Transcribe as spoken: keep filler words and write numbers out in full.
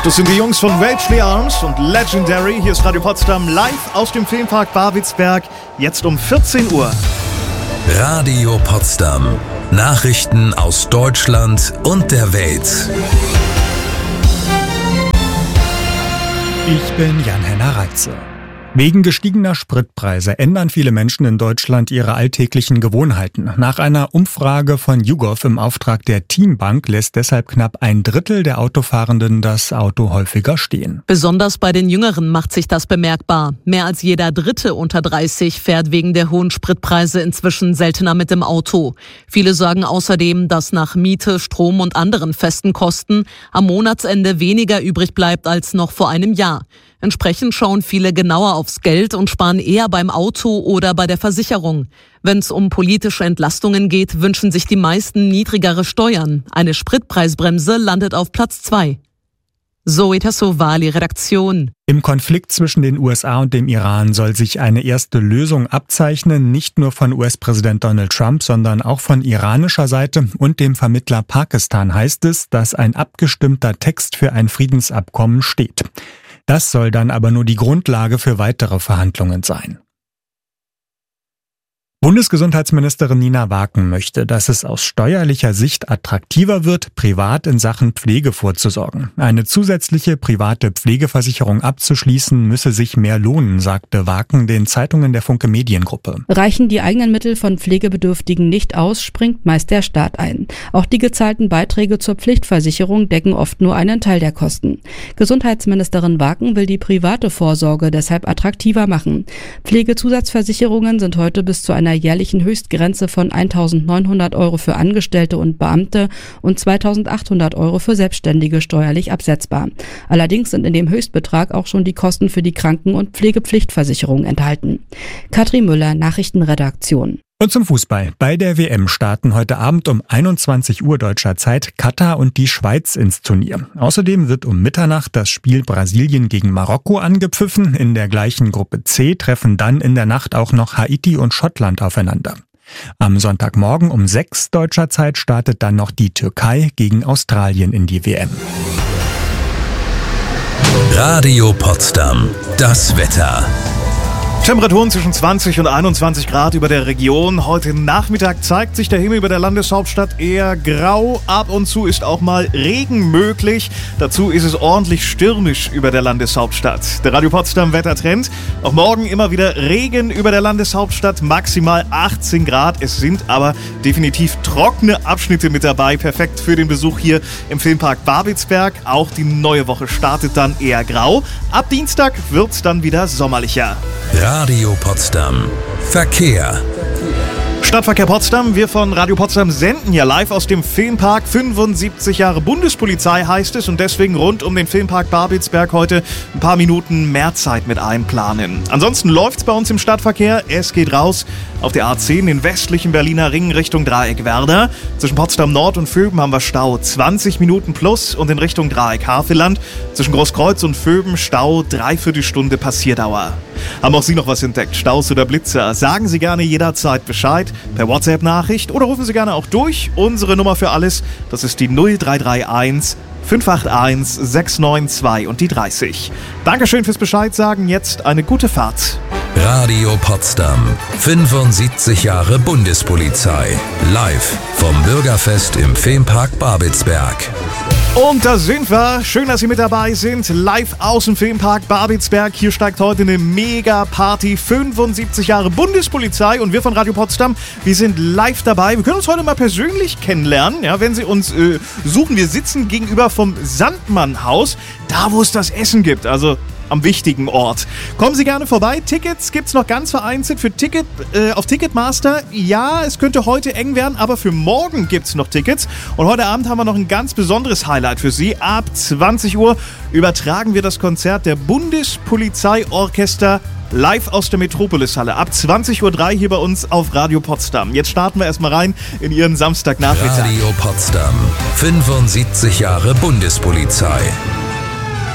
Das sind die Jungs von Ragely Arms und Legendary. Hier ist Radio Potsdam live aus dem Filmpark Babelsberg. Jetzt um vierzehn Uhr. Radio Potsdam. Nachrichten aus Deutschland und der Welt. Ich bin Jan-Henner Reitze. Wegen gestiegener Spritpreise ändern viele Menschen in Deutschland ihre alltäglichen Gewohnheiten. Nach einer Umfrage von YouGov im Auftrag der Teambank lässt deshalb knapp ein Drittel der Autofahrenden das Auto häufiger stehen. Besonders bei den Jüngeren macht sich das bemerkbar. Mehr als jeder Dritte unter dreißig fährt wegen der hohen Spritpreise inzwischen seltener mit dem Auto. Viele sagen außerdem, dass nach Miete, Strom und anderen festen Kosten am Monatsende weniger übrig bleibt als noch vor einem Jahr. Entsprechend schauen viele genauer aufs Geld und sparen eher beim Auto oder bei der Versicherung. Wenn es um politische Entlastungen geht, wünschen sich die meisten niedrigere Steuern. Eine Spritpreisbremse landet auf Platz zwei. Zoe Tassovali, Redaktion. Im Konflikt zwischen den U S A und dem Iran soll sich eine erste Lösung abzeichnen, nicht nur von U S-Präsident Donald Trump, sondern auch von iranischer Seite und dem Vermittler Pakistan heißt es, dass ein abgestimmter Text für ein Friedensabkommen steht. Das soll dann aber nur die Grundlage für weitere Verhandlungen sein. Bundesgesundheitsministerin Nina Waken möchte, dass es aus steuerlicher Sicht attraktiver wird, privat in Sachen Pflege vorzusorgen. Eine zusätzliche private Pflegeversicherung abzuschließen, müsse sich mehr lohnen, sagte Waken den Zeitungen der Funke Mediengruppe. Reichen die eigenen Mittel von Pflegebedürftigen nicht aus, springt meist der Staat ein. Auch die gezahlten Beiträge zur Pflichtversicherung decken oft nur einen Teil der Kosten. Gesundheitsministerin Waken will die private Vorsorge deshalb attraktiver machen. Pflegezusatzversicherungen sind heute bis zu einer jährlichen Höchstgrenze von eintausendneunhundert Euro für Angestellte und Beamte und zweitausendachthundert Euro für Selbstständige steuerlich absetzbar. Allerdings sind in dem Höchstbetrag auch schon die Kosten für die Kranken- und Pflegepflichtversicherung enthalten. Katrin Müller, Nachrichtenredaktion. Und zum Fußball. Bei der W M starten heute Abend um einundzwanzig Uhr deutscher Zeit Katar und die Schweiz ins Turnier. Außerdem wird um Mitternacht das Spiel Brasilien gegen Marokko angepfiffen. In der gleichen Gruppe C treffen dann in der Nacht auch noch Haiti und Schottland aufeinander. Am Sonntagmorgen um sechs deutscher Zeit startet dann noch die Türkei gegen Australien in die W M. Radio Potsdam. Das Wetter. Temperaturen zwischen zwanzig und einundzwanzig Grad über der Region. Heute Nachmittag zeigt sich der Himmel über der Landeshauptstadt eher grau. Ab und zu ist auch mal Regen möglich. Dazu ist es ordentlich stürmisch über der Landeshauptstadt. Der Radio Potsdam Wettertrend. Auch morgen immer wieder Regen über der Landeshauptstadt. Maximal achtzehn Grad. Es sind aber definitiv trockene Abschnitte mit dabei. Perfekt für den Besuch hier im Filmpark Babelsberg. Auch die neue Woche startet dann eher grau. Ab Dienstag wird es dann wieder sommerlicher. Radio Potsdam. Verkehr. Stadtverkehr Potsdam. Wir von Radio Potsdam senden ja live aus dem Filmpark. fünfundsiebzig Jahre Bundespolizei heißt es und deswegen rund um den Filmpark Babelsberg heute ein paar Minuten mehr Zeit mit einplanen. Ansonsten läuft's bei uns im Stadtverkehr. Es geht raus auf der A zehn, den westlichen Berliner Ring Richtung Dreieck Werder. Zwischen Potsdam Nord und Vöben haben wir Stau zwanzig Minuten plus und in Richtung Dreieck Havelland. Zwischen Großkreuz und Vöben Stau dreiviertel Stunde Passierdauer. Haben auch Sie noch was entdeckt? Staus oder Blitzer? Sagen Sie gerne jederzeit Bescheid per WhatsApp-Nachricht oder rufen Sie gerne auch durch. Unsere Nummer für alles, das ist die null drei drei eins fünf acht eins sechs neun zwei und die dreißig. Dankeschön fürs Bescheid sagen. Jetzt eine gute Fahrt. Radio Potsdam. fünfundsiebzig Jahre Bundespolizei. Live vom Bürgerfest im Filmpark Babelsberg. Und da sind wir. Schön, dass Sie mit dabei sind. Live aus dem Filmpark Babelsberg. Hier steigt heute eine Mega-Party. fünfundsiebzig Jahre Bundespolizei. Und wir von Radio Potsdam, wir sind live dabei. Wir können uns heute mal persönlich kennenlernen. Ja, wenn Sie uns äh, suchen, wir sitzen gegenüber vom Sandmann-Haus. Da, wo es das Essen gibt. Also am wichtigen Ort. Kommen Sie gerne vorbei. Tickets gibt's noch ganz vereinzelt für Ticket äh, auf Ticketmaster. Ja, es könnte heute eng werden, aber für morgen gibt's noch Tickets. Und heute Abend haben wir noch ein ganz besonderes Highlight für Sie. Ab zwanzig Uhr übertragen wir das Konzert der Bundespolizeiorchester live aus der Metropolishalle. Ab zwanzig Uhr drei hier bei uns auf Radio Potsdam. Jetzt starten wir erstmal rein in Ihren Samstagnachmittag. Radio Potsdam. fünfundsiebzig Jahre Bundespolizei.